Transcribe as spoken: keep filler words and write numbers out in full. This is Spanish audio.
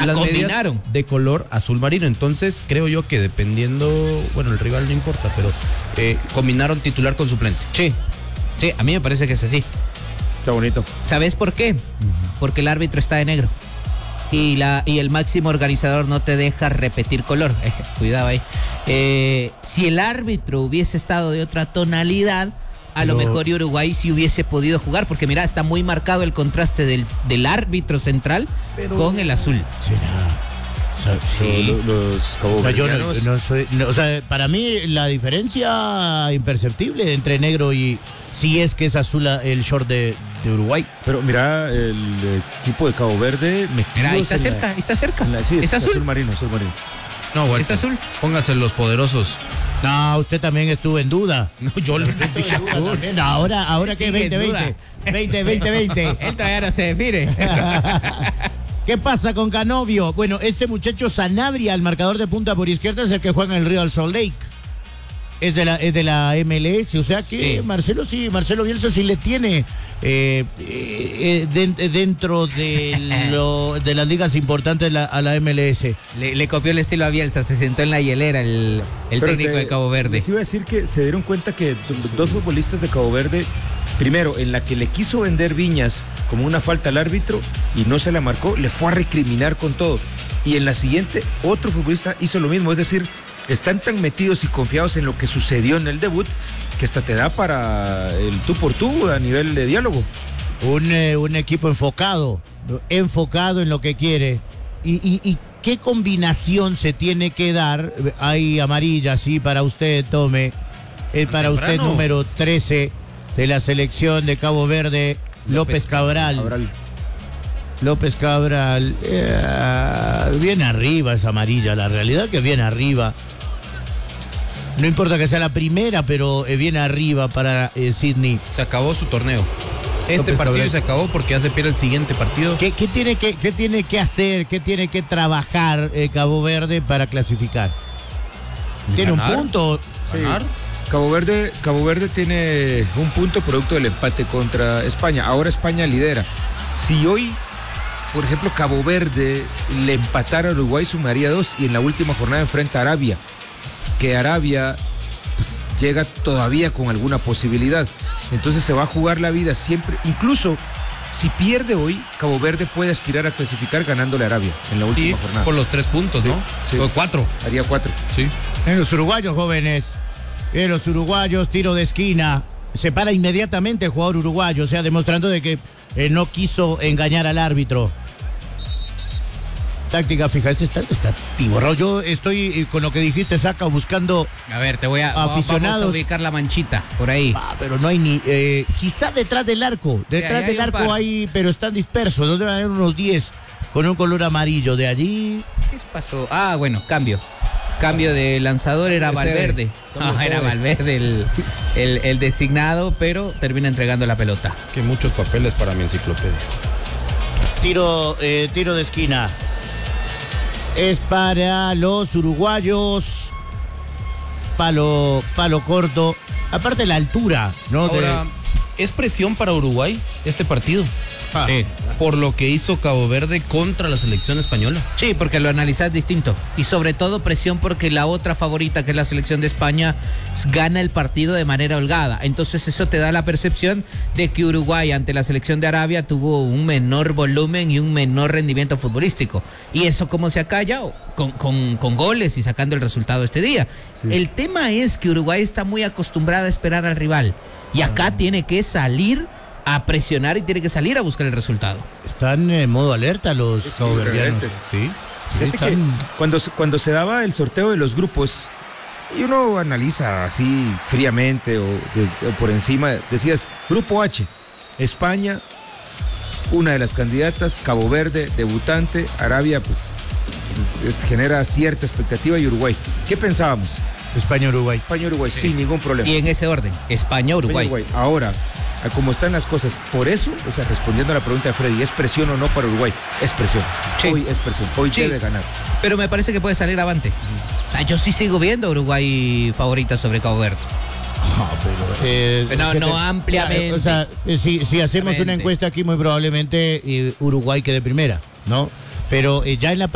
las combinaron medias de color azul marino. Entonces creo yo que dependiendo, bueno, el rival no importa, pero eh, combinaron titular con suplente. Sí, sí, a mí me parece que es así. Está bonito. ¿Sabes por qué? Porque el árbitro está de negro. Y, la, y el máximo organizador no te deja repetir color. Eh, cuidado ahí. Eh, si el árbitro hubiese estado de otra tonalidad, a lo Pero... mejor Uruguay sí hubiese podido jugar, porque mira, está muy marcado el contraste del, del árbitro central Pero... con el azul. ¿Será? O sea, sí. Los, los o sea, yo no, caboverdianos. no soy, no, o sea, para mí la diferencia imperceptible entre negro y si es que es azul el short de, de Uruguay. Pero mira, el equipo de Cabo Verde metidos Mira, ahí está en cerca, la, ahí está cerca. en la, sí, es, ¿Es azul? azul marino, azul marino. No, bueno, ¿Es azul? Póngase los poderosos. No, usted también estuvo en duda. No, yo le Estuvo en duda también. Ahora, ahora que Sigue en veinte veinte. veinte veinte veinte. Él todavía no se define. ¿Qué pasa con Canovio? Bueno, este muchacho Sanabria, el marcador de punta por izquierda, es el que juega en el Real Salt Lake. Es de la, es de la M L S, o sea que Sí. Marcelo sí, Marcelo Bielsa sí le tiene eh, eh, de, dentro de, lo, de las ligas importantes la, a la M L S. Le, le copió el estilo a Bielsa, se sentó en la hielera el, el Pero técnico te- de Cabo Verde. Les iba a decir que se dieron cuenta que dos futbolistas de Cabo Verde, primero, en la que le quiso vender Viñas como una falta al árbitro y no se la marcó, le fue a recriminar con todo. Y en la siguiente, otro futbolista hizo lo mismo, es decir, están tan metidos y confiados en lo que sucedió en el debut que hasta te da para el tú por tú a nivel de diálogo. Un, eh, un equipo enfocado, enfocado en lo que quiere. Y, y, y qué combinación se tiene que dar. Hay amarilla, sí, para usted, tome. Eh, para usted, temprano. número trece de la selección de Cabo Verde, López, Cabral. Cabral. López Cabral. Eh, bien arriba esa amarilla, la realidad que viene arriba. No importa que sea la primera, pero eh, viene arriba para eh, Sydney. Se acabó su torneo. Este López partido Cabral. se acabó porque ya se pierde el siguiente partido. ¿Qué, qué tiene que, qué tiene que hacer, qué tiene que trabajar eh, Cabo Verde para clasificar? ¿Tiene Ganar. un punto? Sí. Ganar. Cabo Verde, Cabo Verde tiene un punto producto del empate contra España. Ahora España lidera. Si hoy, por ejemplo, Cabo Verde le empatara a Uruguay, sumaría dos y en la última jornada enfrenta a Arabia, que Arabia pues, llega todavía con alguna posibilidad. Entonces se va a jugar la vida siempre. Incluso si pierde hoy, Cabo Verde puede aspirar a clasificar ganándole a Arabia en la Sí, última jornada. por los tres puntos, Sí, ¿no? sí. O cuatro. Haría cuatro. Sí. En los uruguayos, jóvenes. En los uruguayos, tiro de esquina. Se para inmediatamente el jugador uruguayo, o sea, demostrando de que eh, no quiso engañar al árbitro. Táctica fija, este está, está tiborrado. Yo estoy eh, con lo que dijiste, Saca, buscando. A ver, te voy a, Aficionados. vamos a ubicar la manchita por ahí. Ah, pero no hay ni. Eh, quizá detrás del arco. Detrás ahí hay del un arco par. hay, pero están dispersos. ¿Dónde van a haber unos diez con un color amarillo? De allí. ¿Qué pasó? Ah, bueno, cambio. Cambio de lanzador era Cambio de sede. Valverde. Cambio No, de era sede. Valverde el, el, el designado, pero termina entregando la pelota. Que muchos papeles para mi enciclopedia. Tiro, eh, tiro de esquina. Es para los uruguayos. Palo, palo corto. Aparte la altura, ¿no? De- Ahora, ¿es presión para Uruguay este partido? Ah, Sí. Por lo que hizo Cabo Verde contra la selección española. Sí, porque lo analizás distinto. Y sobre todo presión porque la otra favorita, que es la selección de España, gana el partido de manera holgada. Entonces eso te da la percepción de que Uruguay ante la selección de Arabia tuvo un menor volumen y un menor rendimiento futbolístico. Y eso cómo se ha callado, con, con, con goles y sacando el resultado este día. Sí. El tema es que Uruguay está muy acostumbrada a esperar al rival. Y acá tiene que salir a presionar y tiene que salir a buscar el resultado. Están en modo alerta los caboverdianos. rebeldes. Sí. Fíjate que están- cuando, se- cuando se daba el sorteo de los grupos y uno analiza así fríamente o, des- o por encima, decías, grupo H, España, una de las candidatas, Cabo Verde, debutante, Arabia, pues es- es- genera cierta expectativa y Uruguay. ¿Qué pensábamos? España-Uruguay. España-Uruguay, sin ningún problema. Y en ese orden, España-Uruguay. España-Uruguay. Ahora, a como están las cosas, por eso, o sea, respondiendo a la pregunta de Freddy, ¿es presión o no para Uruguay? Es presión. Sí. Hoy es presión. Hoy Sí. debe ganar. Pero me parece que puede salir avante. Ah, yo sí sigo viendo a Uruguay favorita sobre Cabo Verde. Eh, No, o sea, no te- ampliamente. O sea, eh, si, si hacemos una Ampliamente. encuesta aquí, muy probablemente eh, Uruguay quede primera, ¿no? Pero eh, ya en la